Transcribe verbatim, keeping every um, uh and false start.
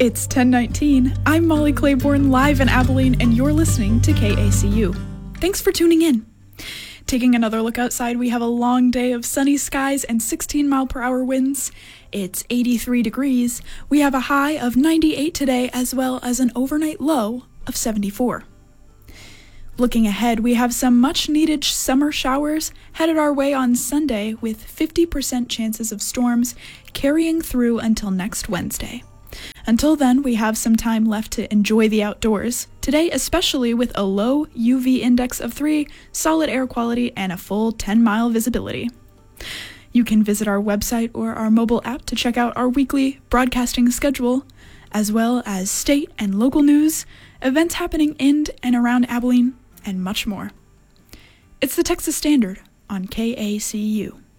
It's ten nineteen. I'm Molly Claiborne, live in Abilene, and you're listening to K A C U. Thanks for tuning in. Taking another look outside, we have a long day of sunny skies and sixteen mile per hour winds. It's eighty-three degrees. We have a high of ninety-eight today, as well as an overnight low of seventy-four. Looking ahead, we have some much-needed summer showers headed our way on Sunday, with fifty percent chances of storms carrying through until next Wednesday. Until then, we have some time left to enjoy the outdoors, today especially with a low U V index of three, solid air quality, and a full ten mile visibility. You can visit our website or our mobile app to check out our weekly broadcasting schedule, as well as state and local news, events happening in and around Abilene, and much more. It's the Texas Standard on K A C U.